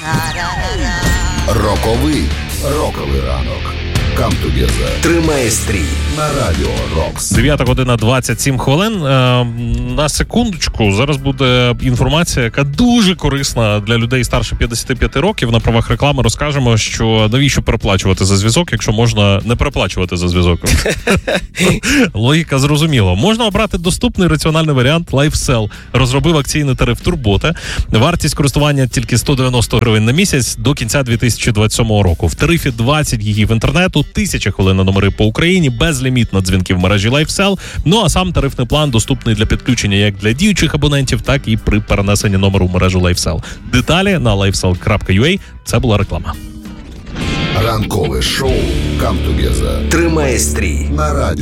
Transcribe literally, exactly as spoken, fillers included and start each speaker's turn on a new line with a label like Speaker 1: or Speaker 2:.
Speaker 1: Роковий роковий ранок. Come together. Тримає стрій на Радіо Рокс.
Speaker 2: дев'ята година двадцять сім хвилин. На секундочку, зараз буде інформація, яка дуже корисна для людей старше п'ятдесят п'ять років. На правах реклами розкажемо, що навіщо переплачувати за зв'язок, якщо можна не переплачувати за зв'язок. Логіка зрозуміла. Можна обрати доступний раціональний варіант LifeSell. Розробив акційний тариф Турбота. Вартість користування тільки сто дев'яносто гривень на місяць до кінця дві тисячі двадцять сьомого року. В тарифі двадцять гігів інтернету, тисяча хвилин на номери по Україні, безлімітно дзвінків в мережі LifeSell. Ну а сам тарифний план доступний для підключення як для діючих абонентів, так і при перенесенні номеру в мережу LifeSell. Деталі на лайфсел крапка ю а. Це була реклама.
Speaker 1: Ранкове шоу Come Together. Тримає стрій на Радіо